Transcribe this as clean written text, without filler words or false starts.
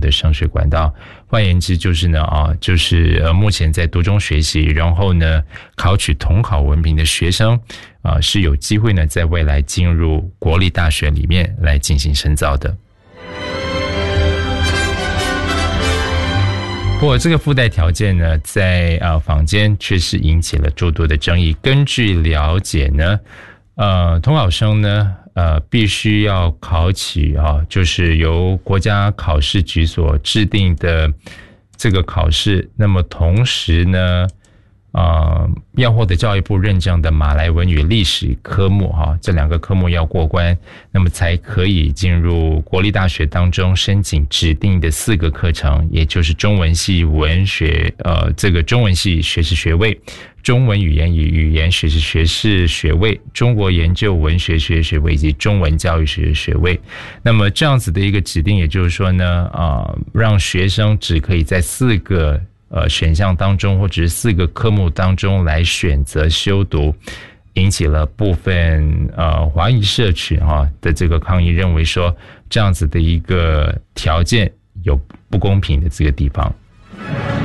的升学管道。换言之就是呢目前在读中学习，然后呢考取统考文凭的学生是有机会呢在未来进入国立大学里面来进行深造的。不过这个附带条件呢，在坊间确实引起了诸多的争议。根据了解呢，统考生呢，必须要考取就是由国家考试局所制定的这个考试。那么同时呢，要获得教育部认证的马来文与历史科目这两个科目要过关，那么才可以进入国立大学当中申请指定的4个课程，也就是中文系文学这个中文系学士学位、中文语言与语言学士学士学位、中国研究文学学士学位以及中文教育学士学位。那么这样子的一个指定，也就是说呢，让学生只可以在4个选项当中或者是4个科目当中来选择修读，引起了部分华裔社群的这个抗议，认为说这样子的一个条件有不公平的这个地方。